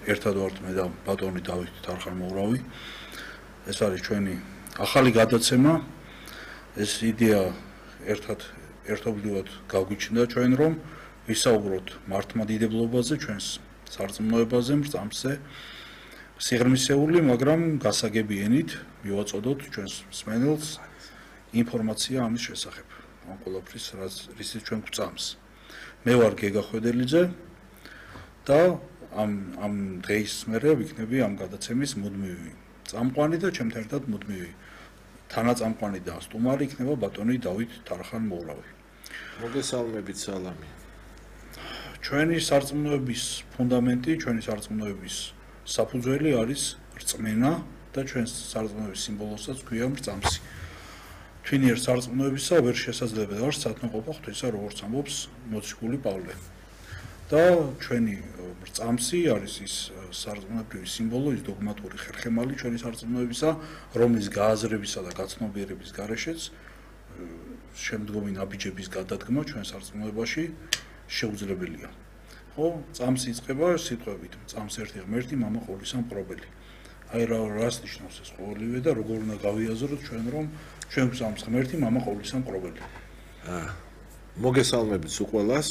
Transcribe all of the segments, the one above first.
ერთად ვართ მე და ბატონი დავით თარხან-მოურავი. ეს არის ჩვენი ახალი გადაცემა. ეს იდეა ერთობლივად გაგვიჩნდა ჩვენ რომ ვისაუბროთ მართლმადიდებლობაზე, ჩვენს სარწმუნოებაზე, მრწამსზე, სიღრმისეული, მაგრამ გასაგები ენით მივაწოდოთ ჩვენს მსმენელს ინფორმაცია ამის შესახებ. ამ ყველაფრის რისიც ჩვენ გვწამს. მე ვარ გეგა ხვედელიძე და ამ დღის მერე ვიქნები ამ გადაცემის მუდმივი წამყვანი და ჩემთან ერთად მუდმივი თანაწამყვანი და სტუმარი იქნება ბატონი დავით თარხან-მოურავი. მოგესალმებით, სალამი. ჩვენი სარწმუნოების ფუნდამენტი, ჩვენი სარწმუნოების საფუძველი არის რწმენა და ჩვენს სარწმუნოების სიმბოლოსაც ქვია მრწამსი. თვინიერ სარწმუნოებისა ვერ შესაძლებელი არის სათნოყოფა ღვთისა, როგორც ამბობს მოციქული პავლე. და ჩვენი მრწამსი არის ის სარწმუნოებრივი სიმბოლო, ის დოგმატური ხერხემალი ჩვენი სარწმუნოებისა, რომლის გააზრებისა და გაცნობიერების გარეშეც შემდგომი ნაბიჯების გადადგმა ჩვენ სარწმუნოებაში შეუძლებელია. ხო, წამსი იწყება სიტყვებით: წამს ერთი ღმერთი, მამა ყოვლისა მყრობელი. აი რას ნიშნავს ეს ყოველივე და როგორ უნდა გავიაზროთ ჩვენ რომ ჩვენ გვწამს ღმერთი, მამა ყოვლისა მყრობელი. მოგესალმებით უყველას.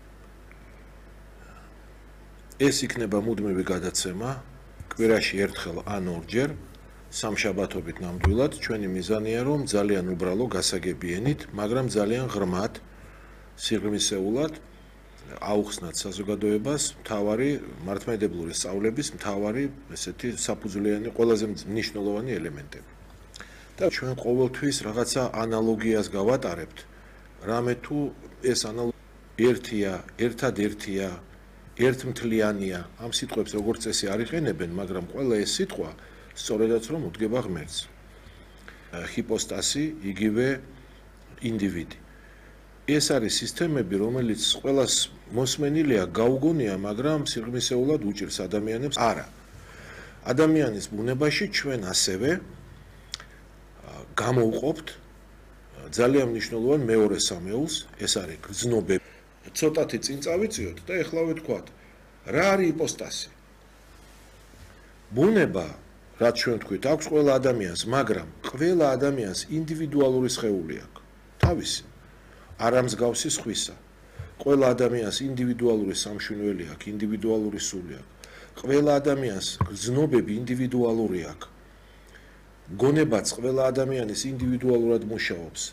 ეს იქნება მუდმივი გადაცემა, კვირაში ერთხელ ან ორჯერ, სამშაბათობით ნამდვილად. ჩვენი მიზანია რომ ძალიან უბრალო გასაგები ენით, მაგრამ ძალიან ღრმად, სიღრმისეულად აუხსნათ საზოგადოებას მთავარი მართლმადიდებლური სწავლების მთავარი ესეთი საფუძვლიანი, ყველაზე მნიშვნელოვანი ელემენტები. და ჩვენ ყოველთვის რაღაცა ანალოგიას გავატარებთ, რამე თუ ეს ანალოგია ერთია, ერთადერთია, ერთმთლიანია, ამ სიტყვებს როგორც წესი არ იყენებენ, მაგრამ ყველა ეს სიტყვა სწორედაც რომ უდგება ღმერთს. ჰიპოსტასი, იგივე ინდივიდი. ეს არის სისტემები, რომელიც ყველას მოსმენილია, გაუგონია, მაგრამ სიღრმისეულად უჭირს ადამიანებს. არა. ადამიანის ბუნებაში ჩვენ ასევე გამოვყოფთ ძალიან მნიშვნელოვან მეორე სამეულს, ეს არის გრძნობები. ცოტათი წინ წავიწიოთ და ეხლა ვთქვათ, რა არის იპოსტასი? ბუნება, რაც ჩვენ თქვით, აქვს ყველა ადამიანს, მაგრამ ყველა ადამიანს ინდივიდუალური სხეული აქვს. თავისი, არა მსგავსი სხვისა. ყველა ადამიანს ინდივიდუალური სამშვენელი აქვს, ინდივიდუალური სული აქვს. ყველა ადამიანს გრძნობები ინდივიდუალური აქვს. გონებაც ყველა ადამიანის ინდივიდუალურად მუშაობს.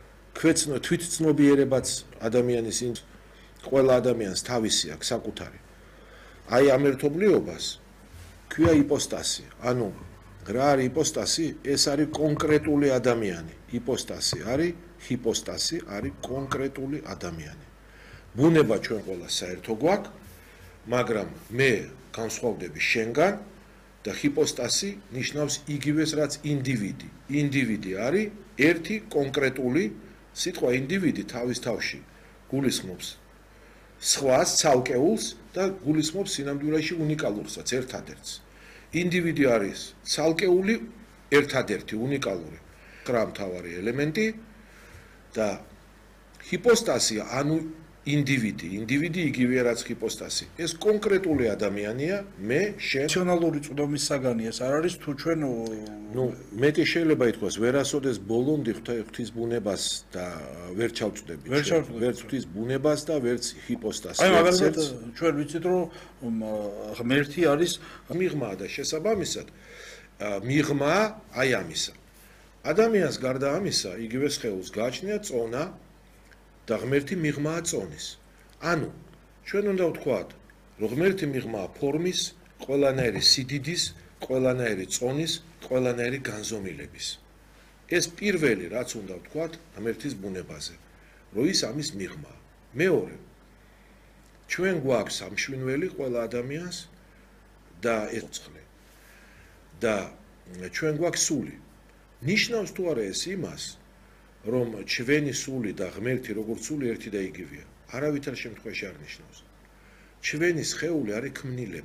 თვითცნობიერებაც ადამიანის ყველა ადამიანს თავისი აქვს საკუთარი. აი ამ ერთობლიობას ქვია იპოსტასი. ანუ რა არის იპოსტასი? ეს არის კონკრეტული ადამიანი. იპოსტასი არის, ჰიპოსტასი არის კონკრეტული ადამიანი. ბუნება ჩვენ ყველა საერთო გვაქვს, მაგრამ მე განსხვავდები შენგან და ჰიპოსტასი ნიშნავს იგივეს რაც ინდივიდი. ინდივიდი არის ერთი კონკრეტული სიტყვა ინდივიდი თავის თავში გულისხმობს სხვას, ცალკეულს და გულისხმობს სინამდვილეში უნიკალურსაც, ერთადერთს. ინდივიდი არის ცალკეული, ერთადერთი, უნიკალური. ხრა მთავარი ელემენტი და ჰიპოსტასი, ანუ ინდივიდი იგივეა რაც ჰიპოსტასი. ეს კონკრეტული ადამიანია, მე, შენ. რაციონალური წვდომის საგანი ეს არ არის თუ ჩვენ მეტი შეიძლება ითქვას, ვერასოდეს ბოლომდე ღვთის ბუნებას და ვერ ჩავწვდები. ვერც ღვთის ბუნებას და ვერც ჰიპოსტასს. აი მაგალითად ჩვენ ვიცით რომ ღმერთი არის მიღმა და შესაბამისად მიღმა აი ამისა. ადამიანს გარდა ამისა, იგივე სხეულს გააჩნია წონა და ღმერთი მიღმაა წონის. ანუ ჩვენ უნდა ვთქვათ, რომ ღმერთი მიღმაა ფორმის, ყველანაირი სიდიდის, ყველანაირი წონის, ყველანაირი განზომილების. ეს პირველი რაც უნდა ვთქვათ ღმერთის ბუნებაზე, რომ ის ამის მიღმაა. მეორე, ჩვენ გვაქვს სამშვენელი ყველა ადამიანს და ეცხლე. და ჩვენ გვაქვს სული. ნიშნავს თუ არა ეს იმას, რომ ჩვენი სული და ღმერთი როგორც სული ერთი და იგივეა. არავითარ შემთხვევაში არ ნიშნავს. ჩვენი სხეული არის ქმნილება.